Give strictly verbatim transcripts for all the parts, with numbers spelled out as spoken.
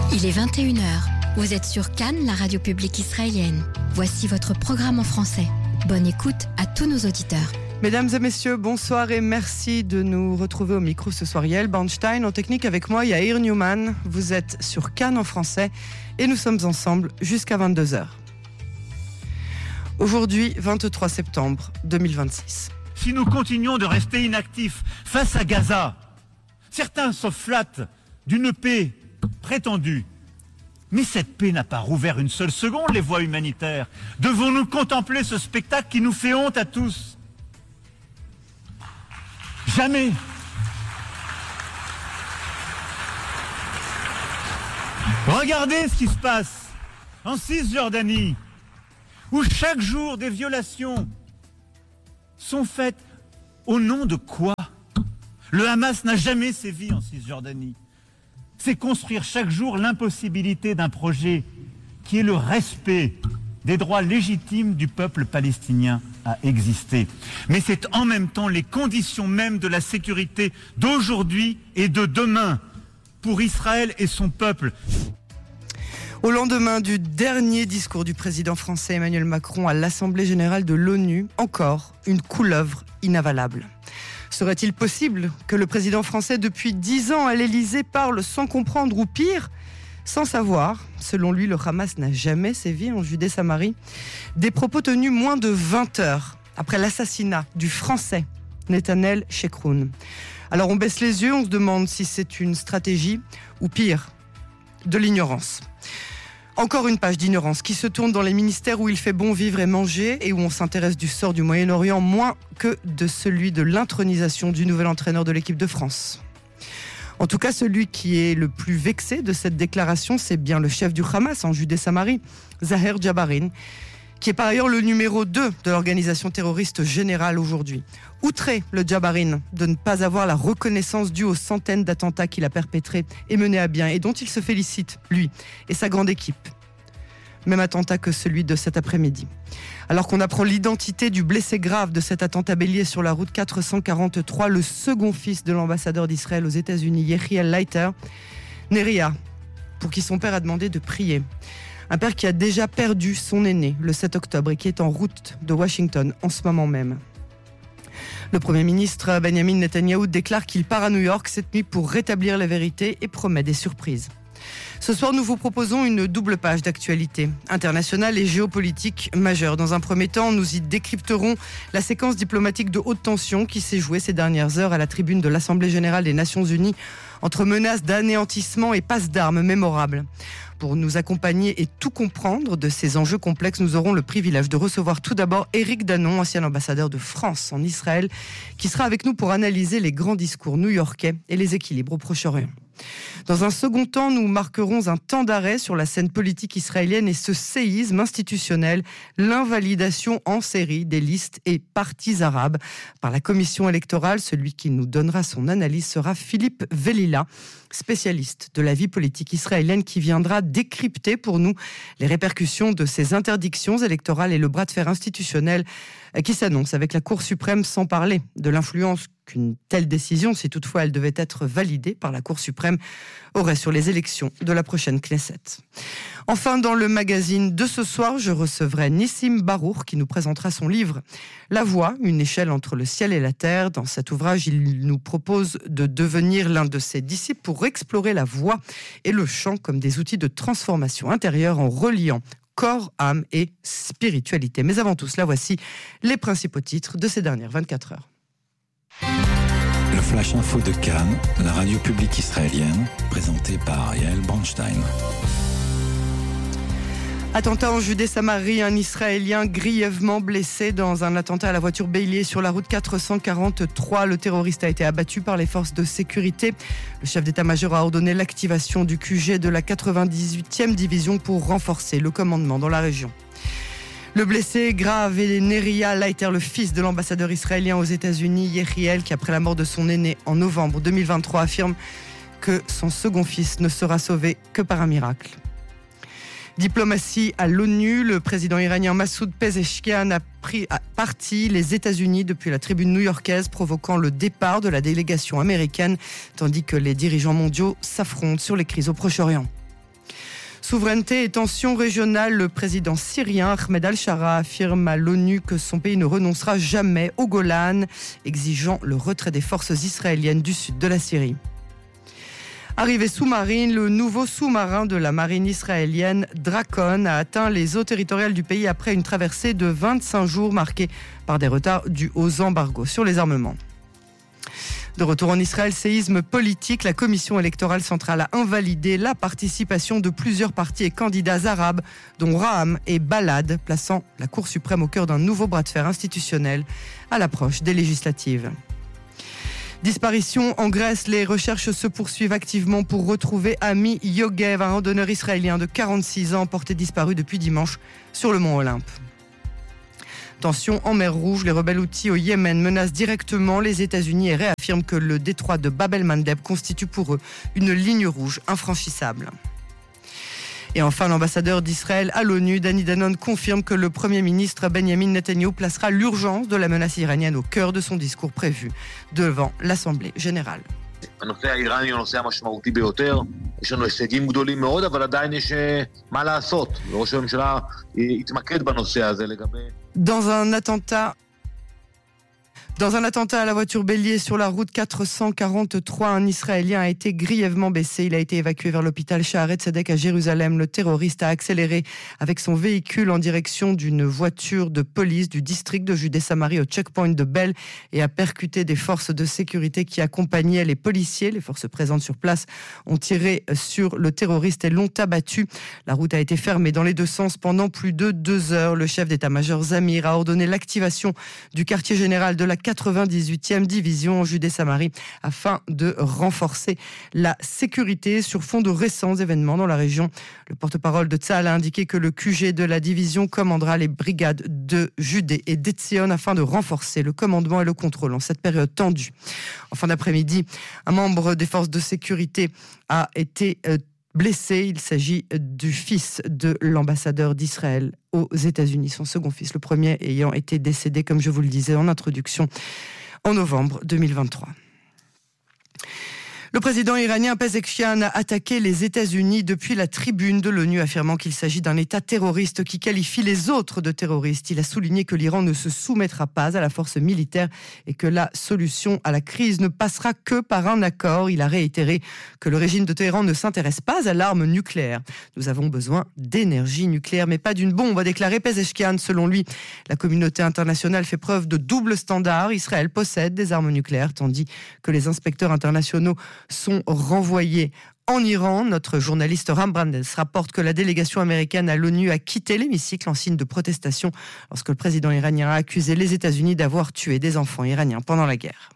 Il est vingt et une heures. Vous êtes sur Cannes, la radio publique israélienne. Voici votre programme en français. Bonne écoute à tous nos auditeurs. Mesdames et messieurs, bonsoir et merci de nous retrouver au micro ce soir. Yael Bernstein, en technique avec moi, Yair Newman. Vous êtes sur Cannes en français et nous sommes ensemble jusqu'à vingt-deux heures. Aujourd'hui, vingt-trois septembre deux mille vingt-six. Si nous continuons de rester inactifs face à Gaza, certains se flattent d'une paix prétendue. Mais cette paix n'a pas rouvert une seule seconde les voies humanitaires. Devons-nous contempler ce spectacle qui nous fait honte à tous ? Jamais. Regardez ce qui se passe en Cisjordanie, où chaque jour des violations sont faites au nom de quoi ? Le Hamas n'a jamais sévi en Cisjordanie. C'est construire chaque jour l'impossibilité d'un projet qui est le respect des droits légitimes du peuple palestinien à exister. Mais c'est en même temps les conditions mêmes de la sécurité d'aujourd'hui et de demain pour Israël et son peuple. Au lendemain du dernier discours du président français Emmanuel Macron à l'Assemblée générale de l'ONU, encore une couleuvre inavalable. Serait-il possible que le président français, depuis dix ans à l'Élysée, parle sans comprendre ou pire, sans savoir, selon lui, le Hamas n'a jamais sévi en Judée-Samarie. Des propos tenus moins de vingt heures après l'assassinat du Français Nethanel Shekroun. Alors on baisse les yeux, on se demande si c'est une stratégie ou pire, de l'ignorance. Encore une page d'ignorance qui se tourne dans les ministères où il fait bon vivre et manger et où on s'intéresse du sort du Moyen-Orient moins que de celui de l'intronisation du nouvel entraîneur de l'équipe de France. En tout cas, celui qui est le plus vexé de cette déclaration, c'est bien le chef du Hamas en Judée-Samarie, Zaher Jabarin, qui est par ailleurs le numéro deux de l'organisation terroriste générale aujourd'hui. Outré, le Jabarin, de ne pas avoir la reconnaissance due aux centaines d'attentats qu'il a perpétrés et menés à bien, et dont il se félicite, lui et sa grande équipe. Même attentat que celui de cet après-midi. Alors qu'on apprend l'identité du blessé grave de cet attentat bélier sur la route quatre cent quarante-trois, le second fils de l'ambassadeur d'Israël aux États-Unis, Yechiel Leiter, Neria, pour qui son père a demandé de prier. Un père qui a déjà perdu son aîné le sept octobre et qui est en route de Washington en ce moment même. Le Premier ministre Benjamin Netanyahou déclare qu'il part à New York cette nuit pour rétablir la vérité et promet des surprises. Ce soir, nous vous proposons une double page d'actualité internationale et géopolitique majeure. Dans un premier temps, nous y décrypterons la séquence diplomatique de haute tension qui s'est jouée ces dernières heures à la tribune de l'Assemblée générale des Nations unies entre menaces d'anéantissement et passe d'armes mémorables. Pour nous accompagner et tout comprendre de ces enjeux complexes, nous aurons le privilège de recevoir tout d'abord Éric Danon, ancien ambassadeur de France en Israël, qui sera avec nous pour analyser les grands discours new-yorkais et les équilibres au Proche-Orient. Dans un second temps, nous marquerons un temps d'arrêt sur la scène politique israélienne et ce séisme institutionnel, l'invalidation en série des listes et partis arabes par la commission électorale. Celui qui nous donnera son analyse sera Philippe Velila, spécialiste de la vie politique israélienne, qui viendra décrypter pour nous les répercussions de ces interdictions électorales et le bras de fer institutionnel qui s'annonce avec la Cour suprême, sans parler de l'influence qu'une telle décision, si toutefois elle devait être validée par la Cour suprême, aurait sur les élections de la prochaine Knesset. Enfin, dans le magazine de ce soir, je recevrai Nissim Barour qui nous présentera son livre « La voie, une échelle entre le ciel et la terre ». Dans cet ouvrage, il nous propose de devenir l'un de ses disciples pour explorer la voix et le chant comme des outils de transformation intérieure en reliant corps, âme et spiritualité. Mais avant tout cela, voici les principaux titres de ces dernières vingt-quatre heures. Le Flash Info de Cannes, la radio publique israélienne, présenté par Yael Bernstein. Attentat en Judée-Samarie, un Israélien grièvement blessé dans un attentat à la voiture bélier sur la route quatre cent quarante-trois. Le terroriste a été abattu par les forces de sécurité. Le chef d'état-major a ordonné l'activation du Q G de la quatre-vingt-dix-huitième division pour renforcer le commandement dans la région. Le blessé grave est Neria Leiter, le fils de l'ambassadeur israélien aux États-Unis, Yechiel, qui après la mort de son aîné en novembre deux mille vingt-trois affirme que son second fils ne sera sauvé que par un miracle. Diplomatie à l'ONU, le président iranien Massoud Pezeshkian a pris à partie les États-Unis depuis la tribune new-yorkaise, provoquant le départ de la délégation américaine, tandis que les dirigeants mondiaux s'affrontent sur les crises au Proche-Orient. Souveraineté et tensions régionales, le président syrien Ahmed al-Shara affirme à l'ONU que son pays ne renoncera jamais au Golan, exigeant le retrait des forces israéliennes du sud de la Syrie. Arrivée sous-marine, le nouveau sous-marin de la marine israélienne Dracon a atteint les eaux territoriales du pays après une traversée de vingt-cinq jours marquée par des retards dus aux embargos sur les armements. De retour en Israël, séisme politique, la commission électorale centrale a invalidé la participation de plusieurs partis et candidats arabes, dont Ra'am et Balad, plaçant la Cour suprême au cœur d'un nouveau bras de fer institutionnel à l'approche des législatives. Disparition en Grèce, les recherches se poursuivent activement pour retrouver Ami Yogev, un randonneur israélien de quarante-six ans porté disparu depuis dimanche sur le mont Olympe. Tension en mer Rouge, les rebelles houthis au Yémen menacent directement les États-Unis et réaffirment que le détroit de Bab el-Mandeb constitue pour eux une ligne rouge infranchissable. Et enfin, l'ambassadeur d'Israël à l'ONU, Dani Danon, confirme que le Premier ministre Benjamin Netanyahou placera l'urgence de la menace iranienne au cœur de son discours prévu devant l'Assemblée générale. הנושא האיראני הוא הנושא המשמעותי ביותר. יש לנו הישגים גדולים מאוד, אבל עדיין יש מה לעשות. ראש הממשלה יתמקד בנושא הזה לגבי... Dans un attentat... Dans un attentat à la voiture bélier sur la route quatre cent quarante-trois, un Israélien a été grièvement blessé. Il a été évacué vers l'hôpital Shaare Tzedek à Jérusalem. Le terroriste a accéléré avec son véhicule en direction d'une voiture de police du district de Judée-Samarie au checkpoint de Belle et a percuté des forces de sécurité qui accompagnaient les policiers. Les forces présentes sur place ont tiré sur le terroriste et l'ont abattu. La route a été fermée dans les deux sens pendant plus de deux heures. Le chef d'état-major Zamir a ordonné l'activation du quartier général de la quatre-vingt-dix-huitième division en Judée-Samarie afin de renforcer la sécurité sur fond de récents événements dans la région. Le porte-parole de Tsahal a indiqué que le Q G de la division commandera les brigades de Judée et d'Etzion afin de renforcer le commandement et le contrôle en cette période tendue. En fin d'après-midi, un membre des forces de sécurité a été euh, blessé. Il s'agit du fils de l'ambassadeur d'Israël aux États-Unis, son second fils, le premier ayant été décédé, comme je vous le disais en introduction, en novembre deux mille vingt-trois. Le président iranien Pezeshkian a attaqué les États-Unis depuis la tribune de l'ONU, affirmant qu'il s'agit d'un État terroriste qui qualifie les autres de terroristes. Il a souligné que l'Iran ne se soumettra pas à la force militaire et que la solution à la crise ne passera que par un accord. Il a réitéré que le régime de Téhéran ne s'intéresse pas à l'arme nucléaire. Nous avons besoin d'énergie nucléaire, mais pas d'une bombe, a déclaré Pezeshkian. Selon lui, la communauté internationale fait preuve de double standard. Israël possède des armes nucléaires, tandis que les inspecteurs internationaux sont renvoyés en Iran. Notre journaliste Ram Brandes rapporte que la délégation américaine à l'ONU a quitté l'hémicycle en signe de protestation lorsque le président iranien a accusé les États-Unis d'avoir tué des enfants iraniens pendant la guerre.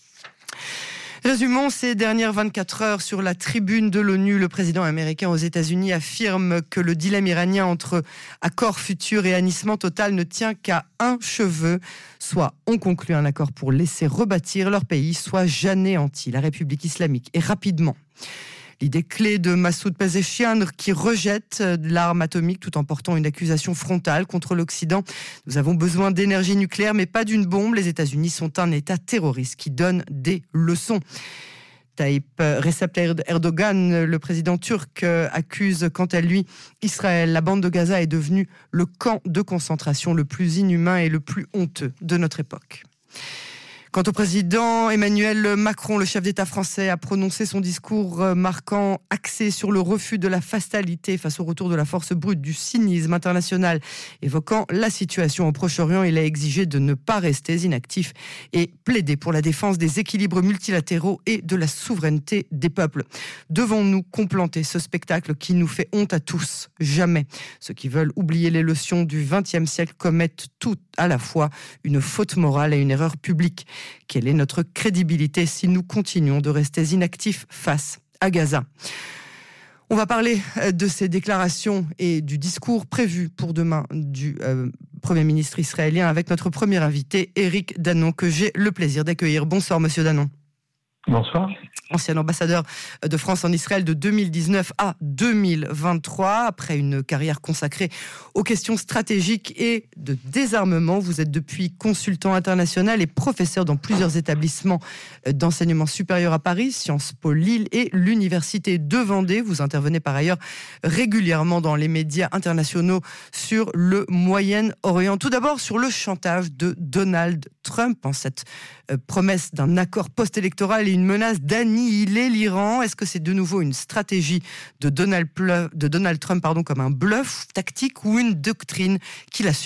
Résumons ces dernières vingt-quatre heures sur la tribune de l'ONU. Le président américain aux États-Unis affirme que le dilemme iranien entre accord futur et hannissement total ne tient qu'à un cheveu. Soit on conclut un accord pour laisser rebâtir leur pays, soit j'anéantis la République islamique. Et rapidement. L'idée clé de Massoud Pezeshkian qui rejette l'arme atomique tout en portant une accusation frontale contre l'Occident. Nous avons besoin d'énergie nucléaire mais pas d'une bombe. Les États-Unis sont un État terroriste qui donne des leçons. Tayyip Recep Tayyip Erdogan, le président turc, accuse quant à lui Israël. La bande de Gaza est devenue le camp de concentration le plus inhumain et le plus honteux de notre époque. Quant au président Emmanuel Macron, le chef d'État français a prononcé son discours marquant axé sur le refus de la fatalité face au retour de la force brute du cynisme international. Évoquant la situation au Proche-Orient, il a exigé de ne pas rester inactif et plaider pour la défense des équilibres multilatéraux et de la souveraineté des peuples. Devons-nous complanter ce spectacle qui nous fait honte à tous? Jamais. Ceux qui veulent oublier les leçons du vingtième siècle commettent tout à la fois une faute morale et une erreur publique. Quelle est notre crédibilité si nous continuons de rester inactifs face à Gaza? On va parler de ces déclarations et du discours prévu pour demain du euh, Premier ministre israélien avec notre premier invité, Éric Danon, que j'ai le plaisir d'accueillir. Bonsoir, Monsieur Danon. Bonsoir. ancien ambassadeur de France en Israël de deux mille dix-neuf à deux mille vingt-trois. Après une carrière consacrée aux questions stratégiques et de désarmement, vous êtes depuis consultant international et professeur dans plusieurs établissements d'enseignement supérieur à Paris, Sciences Po Lille et l'Université de Vendée. Vous intervenez par ailleurs régulièrement dans les médias internationaux sur le Moyen-Orient. Tout d'abord sur le chantage de Donald Trump, en cette euh, promesse d'un accord post-électoral et une menace d'annihiler l'Iran. Est-ce que c'est de nouveau une stratégie de Donald, Pl- de Donald Trump pardon, comme un bluff tactique ou une doctrine qu'il assume ?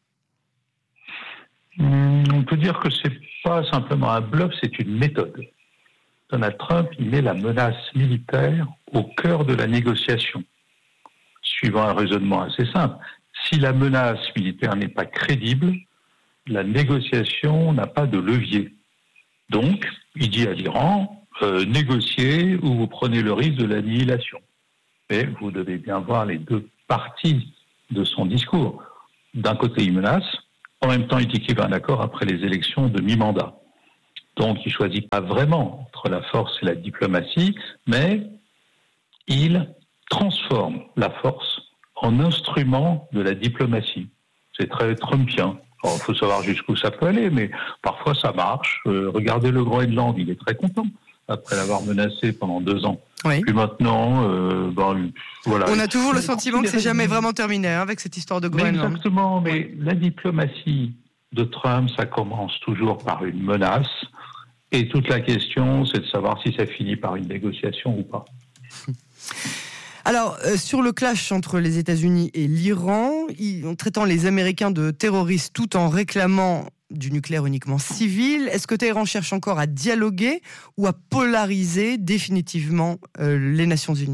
On peut dire que c'est pas simplement un bluff, c'est une méthode. Donald Trump, il met la menace militaire au cœur de la négociation, suivant un raisonnement assez simple. Si la menace militaire n'est pas crédible, la négociation n'a pas de levier. Donc, il dit à l'Iran, euh, négociez ou vous prenez le risque de l'annihilation. Mais vous devez bien voir les deux parties de son discours. D'un côté, il menace, en même temps, il dit qu'il veut un accord après les élections de mi-mandat. Donc, il ne choisit pas vraiment entre la force et la diplomatie, mais il transforme la force en instrument de la diplomatie. C'est très trumpien. Il faut savoir jusqu'où ça peut aller, mais parfois ça marche. Euh, regardez le Groenland, il est très content après l'avoir menacé pendant deux ans. Oui. Puis maintenant, euh, ben, voilà. On a toujours le sentiment que c'est jamais vraiment terminé hein, avec cette histoire de mais Groenland. Exactement, mais la diplomatie de Trump, ça commence toujours par une menace. Et toute la question, c'est de savoir si ça finit par une négociation ou pas. Alors, euh, sur le clash entre les États-Unis et l'Iran, ils, en traitant les Américains de terroristes tout en réclamant du nucléaire uniquement civil, est-ce que Téhéran cherche encore à dialoguer ou à polariser définitivement euh, les Nations Unies ?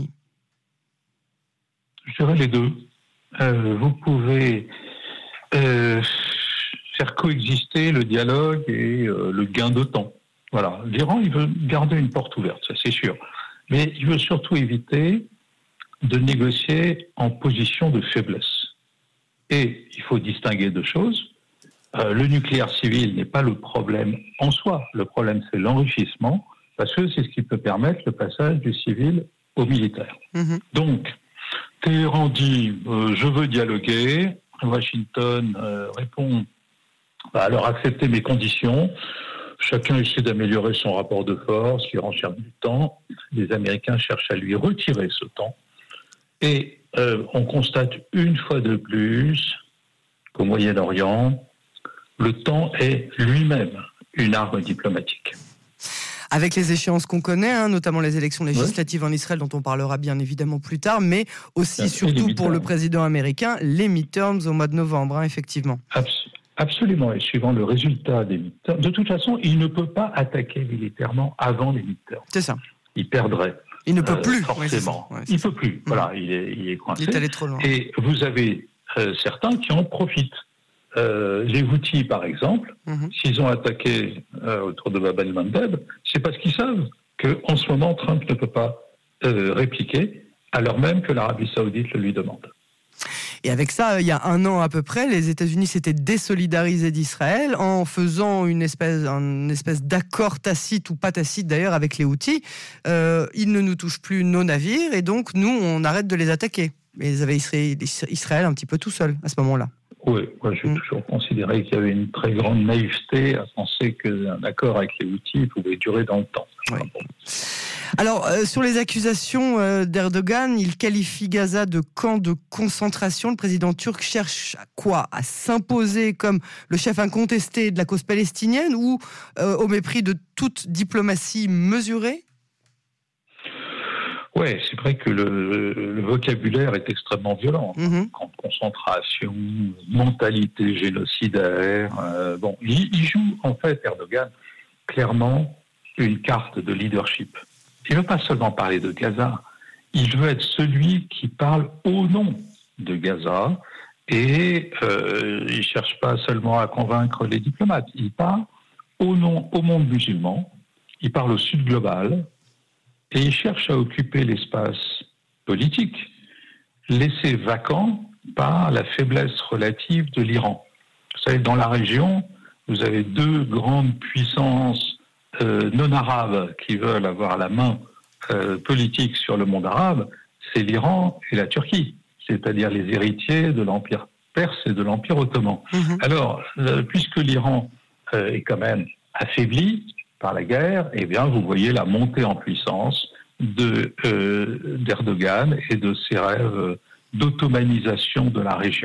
Je dirais les deux. Euh, vous pouvez euh, faire coexister le dialogue et euh, le gain de temps. Voilà. L'Iran, il veut garder une porte ouverte, ça c'est sûr. Mais il veut surtout éviter de négocier en position de faiblesse. Et il faut distinguer deux choses. Euh, le nucléaire civil n'est pas le problème en soi. Le problème, c'est l'enrichissement, parce que c'est ce qui peut permettre le passage du civil au militaire. Mmh. Donc, Téhéran dit euh, « je veux dialoguer ». Washington euh, répond bah, « alors acceptez mes conditions ». Chacun essaie d'améliorer son rapport de force, l'Iran cherche du temps. Les Américains cherchent à lui retirer ce temps. Et euh, on constate une fois de plus qu'au Moyen-Orient, le temps est lui-même une arme diplomatique. Avec les échéances qu'on connaît, hein, notamment les élections législatives ouais. en Israël, dont on parlera bien évidemment plus tard, mais aussi, Absolument. surtout pour le président américain, les midterms au mois de novembre, hein, effectivement. Abs- absolument, et suivant le résultat des midterms. De toute façon, il ne peut pas attaquer militairement avant les midterms. C'est ça. Il perdrait. Il ne peut euh, plus. Forcément. Ouais, il ne peut plus. Mmh. Voilà, il est, il est coincé. Il est allé trop loin. Et vous avez euh, certains qui en profitent. Euh, les Houthis, par exemple, mmh. s'ils ont attaqué euh, autour de Bab el-Mandeb, c'est parce qu'ils savent qu'en ce moment, Trump ne peut pas euh, répliquer, alors même que l'Arabie Saoudite le lui demande. Et avec ça, il y a un an à peu près, les États-Unis s'étaient désolidarisés d'Israël en faisant une espèce, une espèce d'accord tacite ou pas tacite d'ailleurs avec les Houthis. Euh, ils ne nous touchent plus nos navires et donc nous, on arrête de les attaquer. Mais ils avaient Israël, Israël un petit peu tout seul à ce moment-là. Oui, moi j'ai mmh. toujours considéré qu'il y avait une très grande naïveté à penser qu'un accord avec les Houthis pouvait durer dans le temps. Oui. Alors, euh, sur les accusations euh, d'Erdogan, il qualifie Gaza de camp de concentration. Le président turc cherche à quoi ? À s'imposer comme le chef incontesté de la cause palestinienne ou euh, au mépris de toute diplomatie mesurée ? Oui, c'est vrai que le, le vocabulaire est extrêmement violent. Mmh. Camp de concentration, mentalité génocidaire. Euh, bon, il, il joue en fait, Erdogan, clairement une carte de leadership. Il ne veut pas seulement parler de Gaza, il veut être celui qui parle au nom de Gaza et euh, il ne cherche pas seulement à convaincre les diplomates, il parle au nom au monde musulman, il parle au Sud global et il cherche à occuper l'espace politique laissé vacant par la faiblesse relative de l'Iran. Vous savez, dans la région, vous avez deux grandes puissances euh, non-arabes qui veulent avoir la main euh, politique sur le monde arabe, c'est l'Iran et la Turquie, c'est-à-dire les héritiers de l'Empire perse et de l'Empire ottoman. Mmh. Alors, euh, puisque l'Iran euh, est quand même affaibli par la guerre, eh bien, vous voyez la montée en puissance de, euh, d'Erdogan et de ses rêves d'automanisation de la région.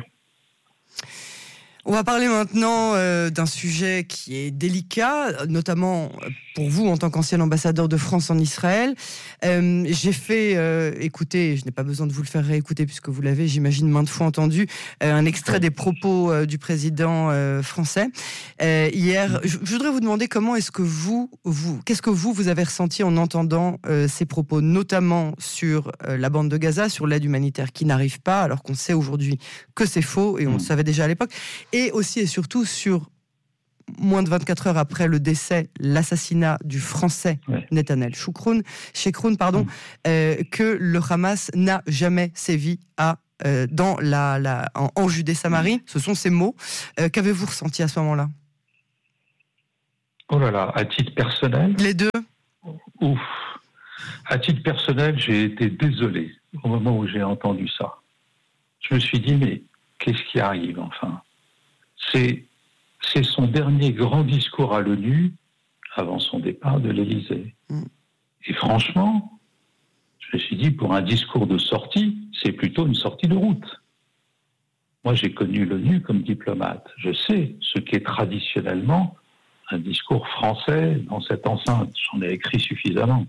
On va parler maintenant euh, d'un sujet qui est délicat, notamment pour vous en tant qu'ancien ambassadeur de France en Israël. Euh, j'ai fait euh, écouter, je n'ai pas besoin de vous le faire réécouter puisque vous l'avez, j'imagine, maintes fois entendu, euh, un extrait des propos euh, du président euh, français. Euh, hier, je, je voudrais vous demander comment est-ce que vous, vous qu'est-ce que vous, vous avez ressenti en entendant euh, ces propos, notamment sur euh, la bande de Gaza, sur l'aide humanitaire qui n'arrive pas, alors qu'on sait aujourd'hui que c'est faux et on le savait déjà à l'époque. Et aussi et surtout sur, moins de vingt-quatre heures après le décès, l'assassinat du Français oui. Netanel Shukroun, Shekroun, pardon, mmh. euh, que le Hamas n'a jamais sévi à, euh, dans la, la, en, en Judée-Samarie. Mmh. Ce sont ces mots. Euh, qu'avez-vous ressenti à ce moment-là ? Oh là là, à titre personnel ? Les deux ? Ouf. À titre personnel, j'ai été désolé au moment où j'ai entendu ça. Je me suis dit, mais qu'est-ce qui arrive enfin ? C'est, c'est son dernier grand discours à l'ONU avant son départ de l'Élysée. Mmh. Et franchement, je me suis dit, pour un discours de sortie, c'est plutôt une sortie de route. Moi, j'ai connu l'ONU comme diplomate. Je sais ce qu'est traditionnellement un discours français dans cette enceinte. J'en ai écrit suffisamment.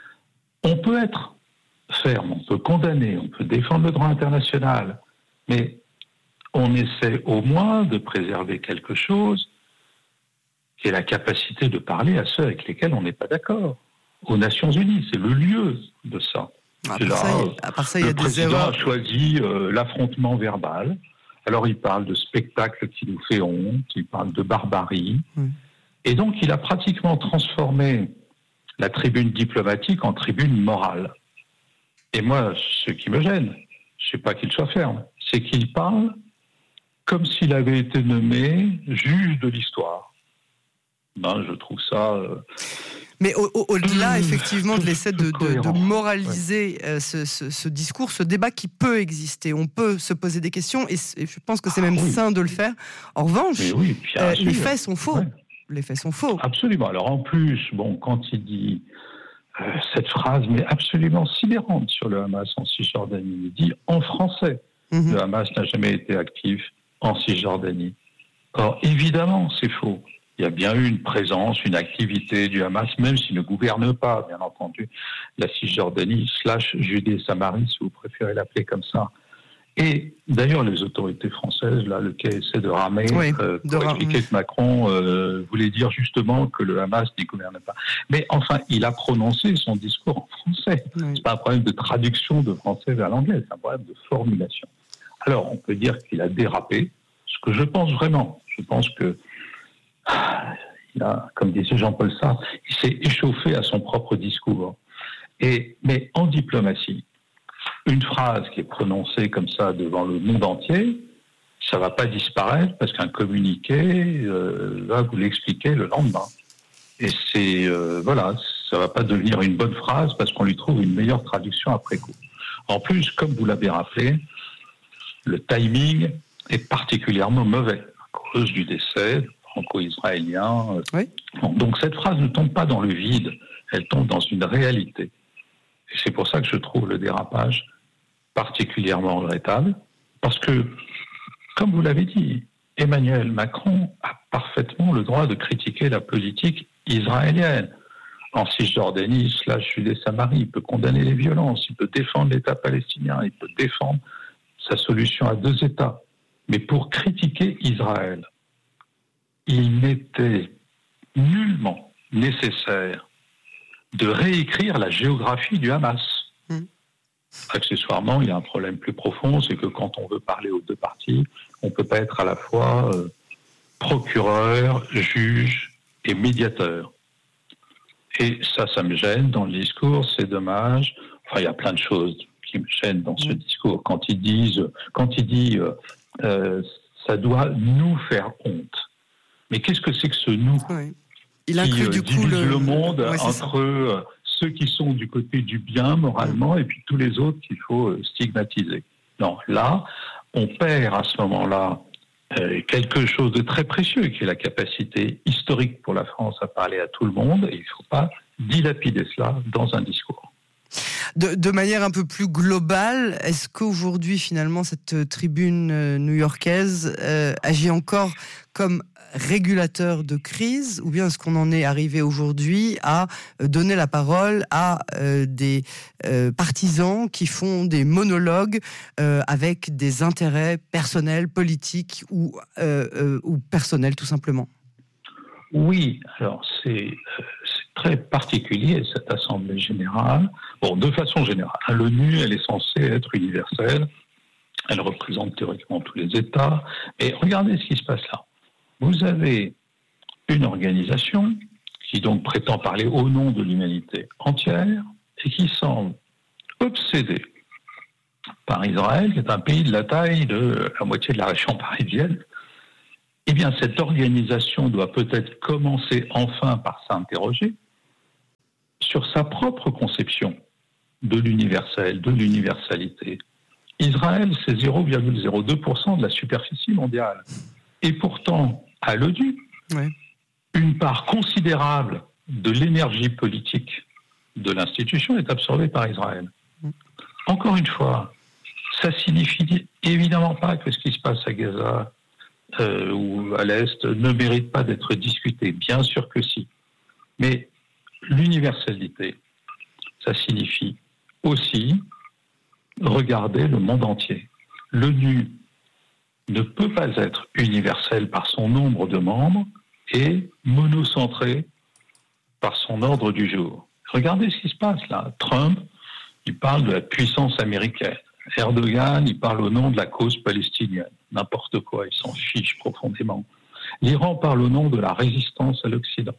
On peut être ferme, on peut condamner, on peut défendre le droit international, mais on essaie au moins de préserver quelque chose qui est la capacité de parler à ceux avec lesquels on n'est pas d'accord. Aux Nations Unies, c'est le lieu de ça. À part, là, ça, à part ça, il y a des erreurs. Le président a choisi euh, l'affrontement verbal. Alors il parle de spectacle qui nous fait honte, il parle de barbarie. Mmh. Et donc il a pratiquement transformé la tribune diplomatique en tribune morale. Et moi, ce qui me gêne, je ne sais pas qu'il soit ferme, c'est qu'il parle comme s'il avait été nommé juge de l'histoire. Ben, je trouve ça... Euh... Mais au, au, au-delà, effectivement, de l'essai de, de, de moraliser ouais. euh, ce, ce, ce discours, ce débat qui peut exister, on peut se poser des questions, et, et je pense que c'est même ah, oui. sain de le faire. En revanche, oui, euh, les faits sont faux. Ouais. Les faits sont faux. Absolument. Alors en plus, bon, quand il dit euh, cette phrase, mais absolument sidérante sur le Hamas en Cisjordanie, il dit en français, mm-hmm. le Hamas n'a jamais été actif en Cisjordanie. Or, évidemment, c'est faux. Il y a bien eu une présence, une activité du Hamas, même s'il ne gouverne pas, bien entendu, la Cisjordanie slash Judée-Samarie, si vous préférez l'appeler comme ça. Et d'ailleurs, les autorités françaises, là, le quai essaie de ramer oui, euh, pour de expliquer ram... que Macron euh, voulait dire justement que le Hamas n'y gouverne pas. Mais enfin, il a prononcé son discours en français. Oui. C'est pas un problème de traduction de français vers l'anglais, c'est un problème de formulation. Alors, on peut dire qu'il a dérapé, ce que je pense vraiment. Je pense que, il a, comme disait Jean-Paul Sartre, il s'est échauffé à son propre discours. Et, mais en diplomatie, une phrase qui est prononcée comme ça devant le monde entier, ça ne va pas disparaître parce qu'un communiqué euh, va vous l'expliquer le lendemain. Et c'est, euh, voilà, ça ne va pas devenir une bonne phrase parce qu'on lui trouve une meilleure traduction après coup. En plus, comme vous l'avez rappelé, le timing est particulièrement mauvais à cause du décès franco-israélien. Oui. Bon, donc cette phrase ne tombe pas dans le vide, elle tombe dans une réalité. Et c'est pour ça que je trouve le dérapage particulièrement regrettable, parce que, comme vous l'avez dit, Emmanuel Macron a parfaitement le droit de critiquer la politique israélienne. En Cisjordanie, slash Judée-Samarie, il peut condamner les violences, il peut défendre l'État palestinien, il peut défendre sa solution à deux États. Mais pour critiquer Israël, il n'était nullement nécessaire de réécrire la géographie du Hamas. Mmh. Accessoirement, il y a un problème plus profond, c'est que quand on veut parler aux deux parties, on ne peut pas être à la fois euh, procureur, juge et médiateur. Et ça, ça me gêne dans le discours, c'est dommage. Enfin, il y a plein de choses qui me gênent dans ce discours. Quand ils disent, quand il dit euh, euh, ça doit nous faire honte. Mais qu'est-ce que c'est que ce nous ? Oui. Il inclut qui du coup divise le, le monde ouais, entre euh, ceux qui sont du côté du bien moralement et puis tous les autres qu'il faut euh, stigmatiser. Non, là, on perd à ce moment-là euh, quelque chose de très précieux, qui est la capacité historique pour la France à parler à tout le monde, et il ne faut pas dilapider cela dans un discours. De, de manière un peu plus globale, est-ce qu'aujourd'hui, finalement, cette tribune euh, new-yorkaise euh, agit encore comme régulateur de crise, ou bien est-ce qu'on en est arrivé aujourd'hui à donner la parole à euh, des euh, partisans qui font des monologues euh, avec des intérêts personnels, politiques ou, euh, euh, ou personnels, tout simplement ? Oui, alors c'est, euh, c'est très particulier, cette Assemblée générale. Bon, de façon générale, l'ONU, elle est censée être universelle, elle représente théoriquement tous les États, et regardez ce qui se passe là. Vous avez une organisation qui donc prétend parler au nom de l'humanité entière et qui semble obsédée par Israël, qui est un pays de la taille de la moitié de la région parisienne. Eh bien, cette organisation doit peut-être commencer enfin par s'interroger sur sa propre conception de l'universel, de l'universalité. Israël, c'est zéro virgule zéro deux pour cent de la superficie mondiale. Et pourtant, à l'ONU, ouais. une part considérable de l'énergie politique de l'institution est absorbée par Israël. Encore une fois, ça signifie évidemment pas que ce qui se passe à Gaza euh, ou à l'Est ne mérite pas d'être discuté. Bien sûr que si. Mais l'universalité, ça signifie aussi regarder le monde entier. L'ONU ne peut pas être universelle par son nombre de membres et monocentrée par son ordre du jour. Regardez ce qui se passe là. Trump, il parle de la puissance américaine. Erdogan, il parle au nom de la cause palestinienne. N'importe quoi, il s'en fiche profondément. L'Iran parle au nom de la résistance à l'Occident.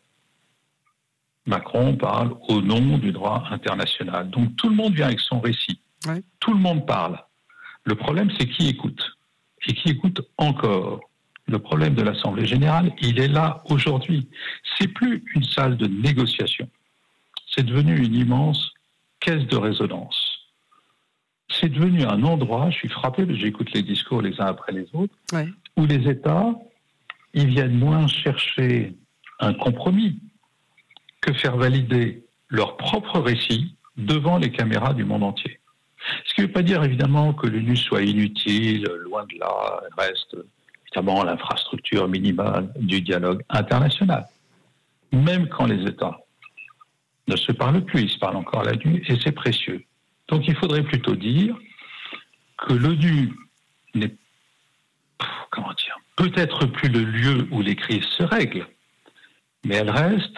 Macron parle au nom du droit international. Donc tout le monde vient avec son récit. Oui. Tout le monde parle. Le problème, c'est qui écoute. Et qui écoute encore. Le problème de l'Assemblée générale, il est là aujourd'hui. C'est plus une salle de négociation. C'est devenu une immense caisse de résonance. C'est devenu un endroit, je suis frappé, j'écoute les discours les uns après les autres, ouais. où les États, ils viennent moins chercher un compromis que faire valider leur propre récit devant les caméras du monde entier. Ce qui ne veut pas dire évidemment que l'ONU soit inutile, loin de là, elle reste évidemment l'infrastructure minimale du dialogue international. Même quand les États ne se parlent plus, ils se parlent encore la nuit, et c'est précieux. Donc il faudrait plutôt dire que l'ONU n'est, comment dire, peut-être plus le lieu où les crises se règlent, mais elle reste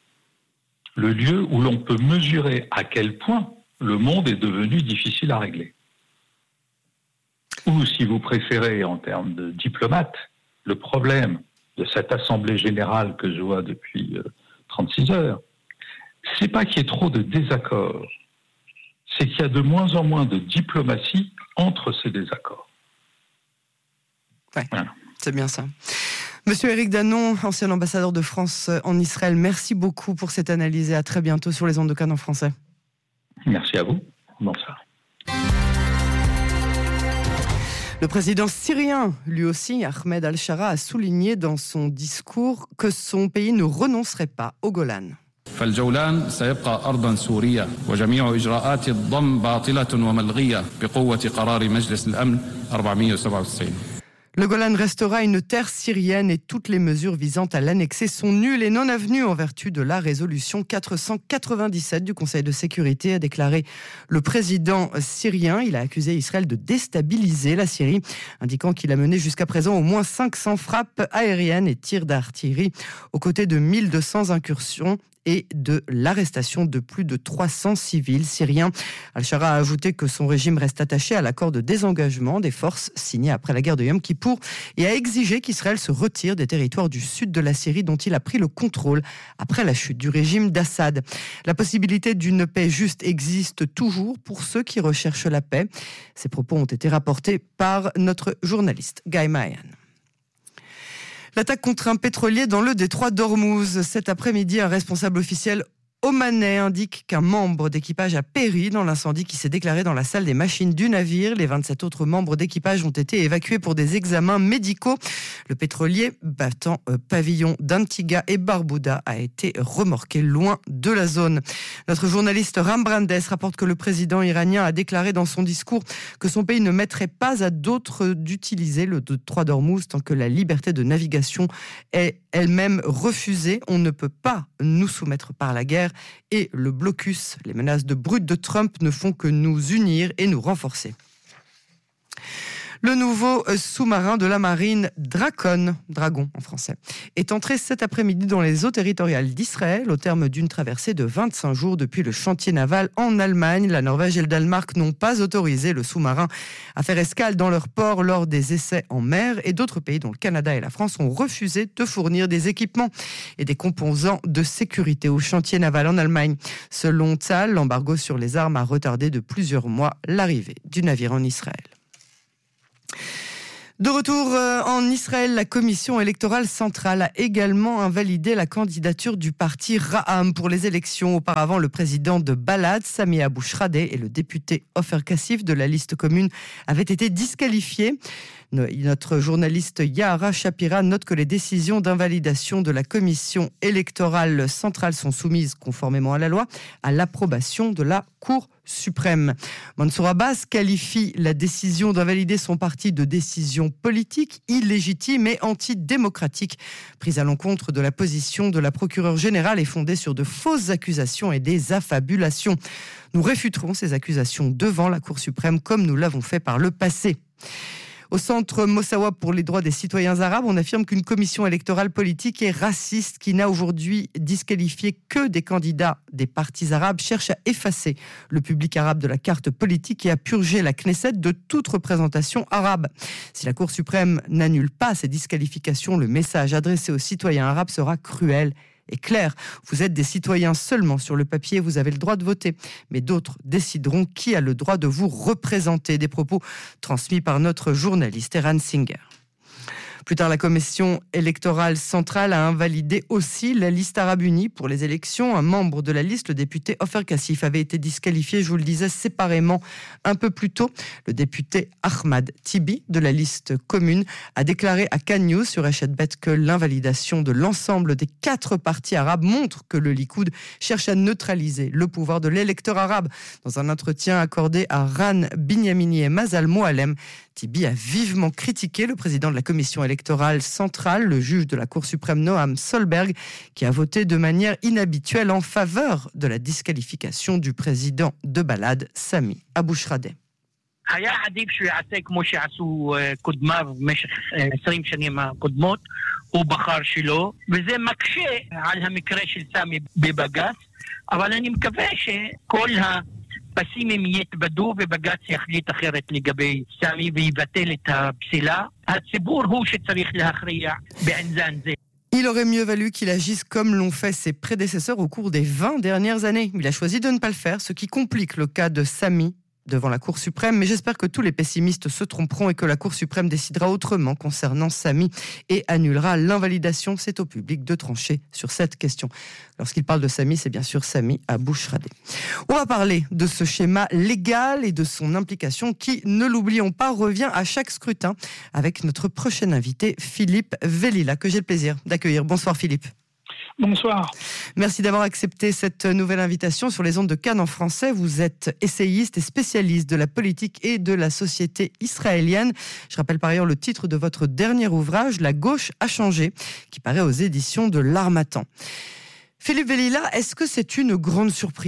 le lieu où l'on peut mesurer à quel point le monde est devenu difficile à régler. Ou, si vous préférez, en termes de diplomates, le problème de cette Assemblée générale que je vois depuis euh, trente-six heures, c'est pas qu'il y ait trop de désaccords, c'est qu'il y a de moins en moins de diplomatie entre ces désaccords. Ouais, voilà. C'est bien ça. Monsieur Éric Danon, ancien ambassadeur de France en Israël, merci beaucoup pour cette analyse et à très bientôt sur les ondes de Cannes en français. Merci à vous. Bonsoir. Le président syrien, lui aussi, Ahmed al-Shara, a souligné dans son discours que son pays ne renoncerait pas au Golan. فالجولان سيبقى أرضاً سورية وجميع إجراءات الضم باطلة وملغية بقوة قرار مجلس الأمن أربعمائة وسبعة وتسعين. Le Golan restera une terre syrienne et toutes les mesures visant à l'annexer sont nulles et non avenues en vertu de la résolution quatre cent quatre-vingt-dix-sept du Conseil de sécurité, a déclaré le président syrien. Il a accusé Israël de déstabiliser la Syrie, indiquant qu'il a mené jusqu'à présent au moins cinq cents frappes aériennes et tirs d'artillerie, aux côtés de mille deux cents incursions et de l'arrestation de plus de trois cents civils syriens. Al-Shara a ajouté que son régime reste attaché à l'accord de désengagement des forces signé après la guerre de Yom Kippour et a exigé qu'Israël se retire des territoires du sud de la Syrie dont il a pris le contrôle après la chute du régime d'Assad. La possibilité d'une paix juste existe toujours pour ceux qui recherchent la paix. Ces propos ont été rapportés par notre journaliste Guy Mayan. L'attaque contre un pétrolier dans le détroit d'Ormuz. Cet après-midi, un responsable officiel omanais indique qu'un membre d'équipage a péri dans l'incendie qui s'est déclaré dans la salle des machines du navire. Les vingt-sept autres membres d'équipage ont été évacués pour des examens médicaux. Le pétrolier battant euh, pavillon d'Antigua et Barbuda a été remorqué loin de la zone. Notre journaliste Ram Brandes rapporte que le président iranien a déclaré dans son discours que son pays ne mettrait pas à d'autres d'utiliser le détroit d'Ormuz tant que la liberté de navigation est elle-même refusée. On ne peut pas nous soumettre par la guerre. Et le blocus, les menaces de brut de Trump ne font que nous unir et nous renforcer. Le nouveau sous-marin de la marine Dracon, Dragon en français, est entré cet après-midi dans les eaux territoriales d'Israël au terme d'une traversée de vingt-cinq jours depuis le chantier naval en Allemagne. La Norvège et le Danemark n'ont pas autorisé le sous-marin à faire escale dans leur port lors des essais en mer et d'autres pays dont le Canada et la France ont refusé de fournir des équipements et des composants de sécurité au chantier naval en Allemagne. Selon Tzahal, l'embargo sur les armes a retardé de plusieurs mois l'arrivée du navire en Israël. De retour en Israël, la commission électorale centrale a également invalidé la candidature du parti Ra'am pour les élections. Auparavant, le président de Balad, Sami Abou Shradeh, et le député Ofer Kassif de la liste commune avaient été disqualifiés. Notre journaliste Yahara Shapira note que les décisions d'invalidation de la commission électorale centrale sont soumises, conformément à la loi, à l'approbation de la Cour suprême. Mansour Abbas qualifie la décision d'invalider son parti de décision politique, illégitime et antidémocratique, prise à l'encontre de la position de la procureure générale et fondée sur de fausses accusations et des affabulations. Nous réfuterons ces accusations devant la Cour suprême comme nous l'avons fait par le passé. Au centre Mossawa pour les droits des citoyens arabes, on affirme qu'une commission électorale politique et raciste qui n'a aujourd'hui disqualifié que des candidats des partis arabes cherche à effacer le public arabe de la carte politique et à purger la Knesset de toute représentation arabe. Si la Cour suprême n'annule pas ces disqualifications, le message adressé aux citoyens arabes sera cruel est clair. Vous êtes des citoyens seulement sur le papier, vous avez le droit de voter. Mais d'autres décideront qui a le droit de vous représenter. Des propos transmis par notre journaliste Eran Singer. Plus tard, la commission électorale centrale a invalidé aussi la liste arabe unie pour les élections. Un membre de la liste, le député Ofer Kassif, avait été disqualifié, je vous le disais, séparément un peu plus tôt. Le député Ahmad Tibi de la liste commune a déclaré à Kan News sur Eshet Bet que l'invalidation de l'ensemble des quatre partis arabes montre que le Likoud cherche à neutraliser le pouvoir de l'électeur arabe. Dans un entretien accordé à Ran Binyamini et Mazal Moalem, Tibi a vivement critiqué le président de la commission électorale centrale, le juge de la Cour suprême Noam Solberg, qui a voté de manière inhabituelle en faveur de la disqualification du président de Balad, Sami Abou Shradeh. היה עדיף שהוא יעשה כמו שעשו קודמיו במשך עשרים שנים הקודמות, הוא בחר שלא, וזה מקשה על המקרה של סמי בבג"ץ, אבל אני מקווה שכל הפסימים יתבדו ובג"ץ יחליט אחרת לגבי סמי ויבטל את הפסילה. הציבור הוא שצריך להכריע בעניין זה. Il aurait mieux valu qu'il agisse comme l'ont fait ses prédécesseurs au cours des vingt dernières années. Il a choisi de ne pas le faire, ce qui complique le cas de Sami devant la Cour suprême, mais j'espère que tous les pessimistes se tromperont et que la Cour suprême décidera autrement concernant Sami et annulera l'invalidation. C'est au public de trancher sur cette question. Lorsqu'il parle de Sami, c'est bien sûr Sami Abou Shradeh. On va parler de ce schéma légal et de son implication qui, ne l'oublions pas, revient à chaque scrutin avec notre prochain invité, Philippe Velila, que j'ai le plaisir d'accueillir. Bonsoir Philippe. Bonsoir. Merci d'avoir accepté cette nouvelle invitation sur les ondes de Cannes en français. Vous êtes essayiste et spécialiste de la politique et de la société israélienne. Je rappelle par ailleurs le titre de votre dernier ouvrage, La gauche a changé, qui paraît aux éditions de l'Harmattan. Philippe Velila, est-ce que c'est une grande surprise ?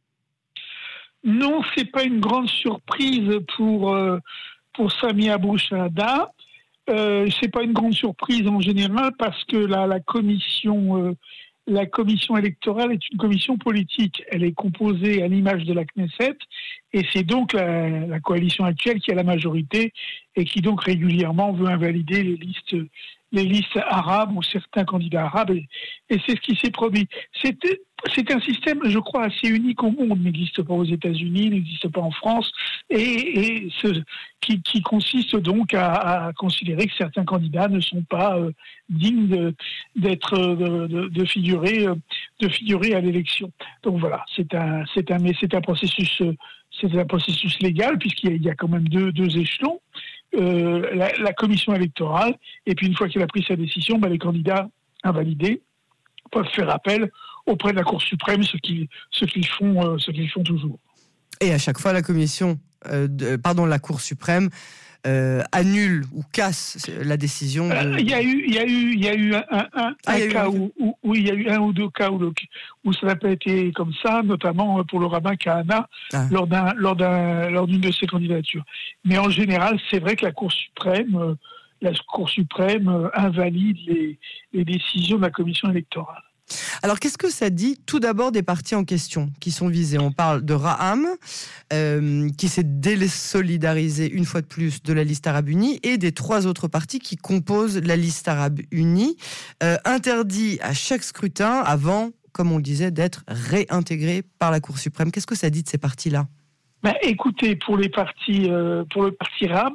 Non, c'est pas une grande surprise pour, euh, pour Sami Abou Shradeh. Euh, c'est pas une grande surprise en général parce que la, la commission, euh, la commission électorale est une commission politique. Elle est composée à l'image de la Knesset et c'est donc la, la coalition actuelle qui a la majorité et qui donc régulièrement veut invalider les listes, les listes arabes ou certains candidats arabes et, et c'est ce qui s'est produit. C'était C'est un système, je crois, assez unique au monde. Il n'existe pas aux États-Unis, il n'existe pas en France. et, et ce, qui, qui consiste donc à, à considérer que certains candidats ne sont pas euh, dignes de, d'être de, de, de figurer de figurer à l'élection. Donc voilà, c'est un c'est un mais c'est un processus c'est un processus légal puisqu'il y a, il y a quand même deux deux échelons. Euh, la, la commission électorale, et puis une fois qu'elle a pris sa décision, ben, les candidats invalidés peuvent faire appel auprès de la Cour suprême, ce qu'ils, ce qu'ils font, euh, ce qu'ils font toujours. Et à chaque fois, la commission, euh, de, pardon, la Cour suprême euh, annule ou casse la décision. De... Il y a eu, il y a eu, il y a eu un, un, un, ah, un cas où, où, où il y a eu un ou deux cas où, le, où ça n'a pas été comme ça, notamment pour le rabbin Kahana ah. lors d'un, lors d'un, lors d'une de ses candidatures. Mais en général, c'est vrai que la Cour suprême, euh, la Cour suprême euh, invalide les, les décisions de la commission électorale. Alors, qu'est-ce que ça dit tout d'abord des partis en question qui sont visés? On parle de Raham, euh, qui s'est désolidarisé une fois de plus de la liste arabe unie, et des trois autres partis qui composent la liste arabe unie, euh, interdit à chaque scrutin avant, comme on le disait, d'être réintégré par la Cour suprême. Qu'est-ce que ça dit de ces partis-là? Ben, écoutez, pour les partis, euh, pour le parti Raham,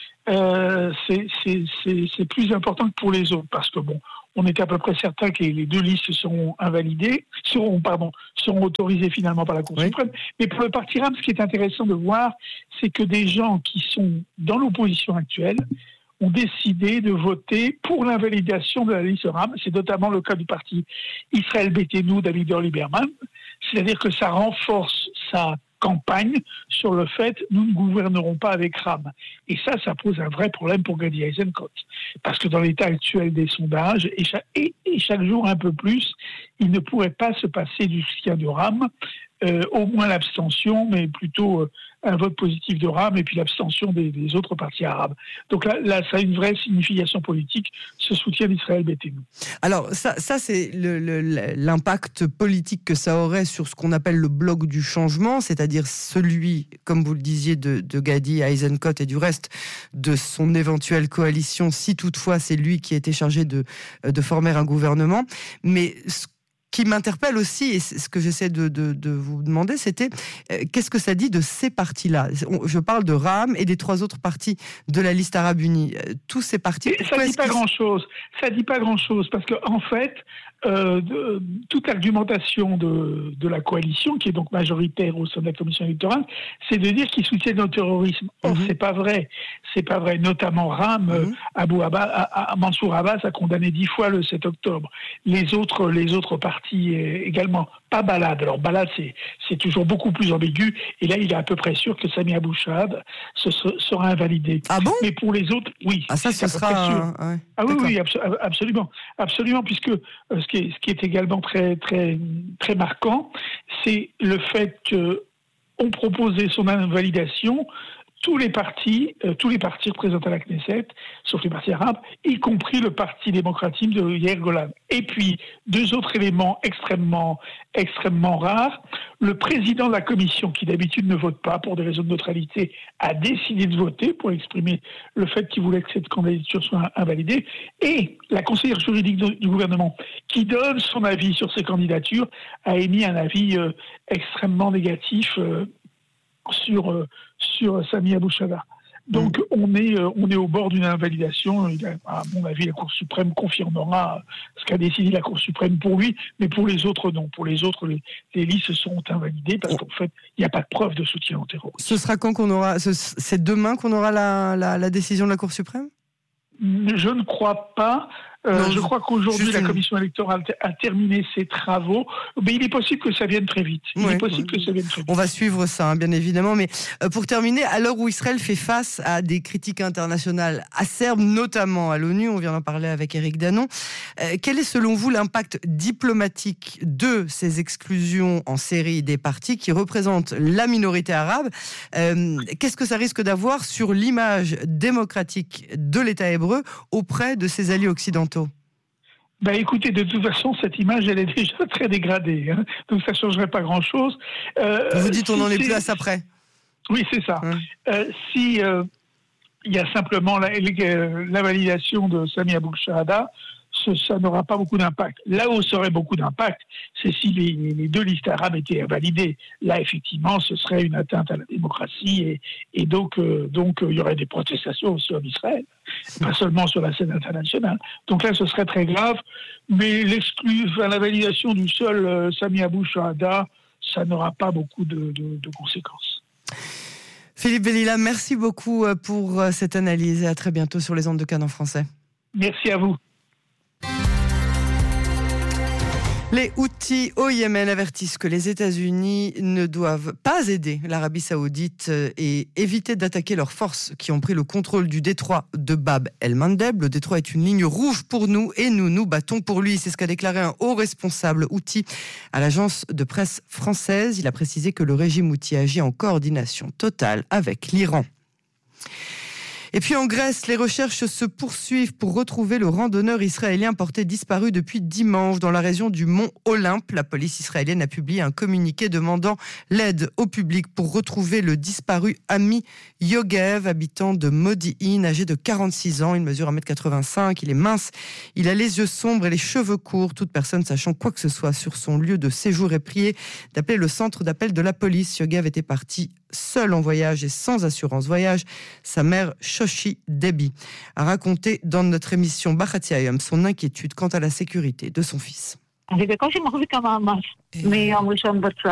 euh, c'est, c'est, c'est, c'est plus important que pour les autres, parce que bon, on est à peu près certain que les deux listes seront invalidées, seront, pardon, seront autorisées finalement par la Cour oui. suprême. Mais pour le parti Raham, ce qui est intéressant de voir, c'est que des gens qui sont dans l'opposition actuelle ont décidé de voter pour l'invalidation de la liste Raham. C'est notamment le cas du parti Israël Beitenou d'Avigdor Lieberman. C'est-à-dire que ça renforce sa campagne sur le fait « nous ne gouvernerons pas avec Raham ». Et ça, ça pose un vrai problème pour Gadi Eisenkot. Parce que dans l'état actuel des sondages, et chaque, et, et chaque jour un peu plus, il ne pourrait pas se passer du soutien de Raham, euh, au moins l'abstention, mais plutôt euh, un vote positif de Raham et puis l'abstention des, des autres partis arabes. Donc là, là, ça a une vraie signification politique, ce soutien d'Israël Beitenou. Alors ça, ça c'est le, le, l'impact politique que ça aurait sur ce qu'on appelle le bloc du changement, c'est-à-dire celui, comme vous le disiez, de, de Gadi Eisenkot et du reste de son éventuelle coalition, si toutefois c'est lui qui a été chargé de, de former un gouvernement. Mais ce qui m'interpelle aussi, et c'est ce que j'essaie de, de, de vous demander, c'était euh, qu'est-ce que ça dit de ces partis-là? Je parle de Raham et des trois autres partis de la liste arabe unie. Euh, tous ces partis... Ça ne dit pas grand-chose. Ça dit pas grand-chose, parce qu'en en fait, euh, de, toute l'argumentation de, de la coalition, qui est donc majoritaire au sein de la commission électorale, c'est de dire qu'ils soutiennent le terrorisme. Or, mm-hmm. c'est pas vrai. C'est pas vrai. Notamment Raham, mm-hmm. euh, Abou Abbas, à, à Mansour Abbas a condamné dix fois le sept octobre. Les autres, les autres partis également. Pas Balad. Alors Balad, c'est, c'est toujours beaucoup plus ambigu. Et là, il est à peu près sûr que Sami Abou Shahab se, sera invalidé. Ah bon? Mais pour les autres, oui. Ah ça, ce sera... Un... Ah, ouais. ah oui, oui, abso- absolument. Absolument, puisque euh, ce, qui est, ce qui est également très, très, très marquant, c'est le fait qu'on proposait son invalidation tous les partis, euh, tous les partis représentés à la Knesset, sauf les partis arabes, y compris le parti démocratique de Yair Golan. Et puis, deux autres éléments extrêmement, extrêmement rares. Le président de la commission, qui d'habitude ne vote pas pour des raisons de neutralité, a décidé de voter pour exprimer le fait qu'il voulait que cette candidature soit invalidée. Et la conseillère juridique du gouvernement, qui donne son avis sur ces candidatures, a émis un avis euh, extrêmement négatif euh, sur, euh, sur Sami Abou Shahab. Donc mmh. on, est, euh, on est au bord d'une invalidation. À mon avis, la Cour suprême confirmera ce qu'a décidé la Cour suprême pour lui, mais pour les autres, non. Pour les autres, les, les listes sont invalidées parce qu'en fait, il n'y a pas de preuve de soutien au terrorisme. Ce sera quand qu'on aura... C'est demain qu'on aura la, la, la décision de la Cour suprême ? Je ne crois pas. Euh, non, je crois qu'aujourd'hui, la commission électorale a terminé ses travaux. Mais il est possible que ça vienne très vite. Il ouais, est possible ouais. que ça vienne très vite. On va suivre ça, hein, bien évidemment. Mais euh, pour terminer, à l'heure où Israël fait face à des critiques internationales acerbes, notamment à l'ONU, on vient d'en parler avec Éric Danon, euh, quel est selon vous l'impact diplomatique de ces exclusions en série des partis qui représentent la minorité arabe ? euh, Qu'est-ce que ça risque d'avoir sur l'image démocratique de l'État hébreu auprès de ses alliés occidentaux ? Ben écoutez, de toute façon, cette image, elle est déjà très dégradée, hein, donc ça ne changerait pas grand-chose. Euh, Vous dites on n'en si est plus à ça près. Oui, c'est ça. Hum. Euh, si euh, il y a simplement la, la validation de Sami Abou Shahab, ce, ça n'aura pas beaucoup d'impact. Là où ça aurait beaucoup d'impact, c'est si les, les deux listes arabes étaient validées. Là, effectivement, ce serait une atteinte à la démocratie et, et donc, euh, donc, euh, il y aurait des protestations aussi en Israël, pas seulement sur la scène internationale. Donc là, ce serait très grave, mais l'exclu, enfin, la validation du seul euh, Sami Abou Shahada, ça n'aura pas beaucoup de, de, de conséquences. Philippe Bellila, merci beaucoup pour cette analyse et à très bientôt sur les ondes de Cannes en français. Merci à vous. Les Houthis au Yémen avertissent que les États-Unis ne doivent pas aider l'Arabie Saoudite et éviter d'attaquer leurs forces qui ont pris le contrôle du détroit de Bab el-Mandeb. Le détroit est une ligne rouge pour nous et nous nous battons pour lui. C'est ce qu'a déclaré un haut responsable Houthi à l'agence de presse française. Il a précisé que le régime Houthi agit en coordination totale avec l'Iran. Et puis en Grèce, les recherches se poursuivent pour retrouver le randonneur israélien porté disparu depuis dimanche dans la région du mont Olympe. La police israélienne a publié un communiqué demandant l'aide au public pour retrouver le disparu Ami Yogev, habitant de Modi'in, âgé de quarante-six ans. Il mesure un mètre quatre-vingt-cinq, il est mince, il a les yeux sombres et les cheveux courts. Toute personne sachant quoi que ce soit sur son lieu de séjour est priée d'appeler le centre d'appel de la police. Yogev était parti seul en voyage et sans assurance voyage. Sa mère, Shoshi Debi, a raconté dans notre émission Bachati Hayom son inquiétude quant à la sécurité de son fils.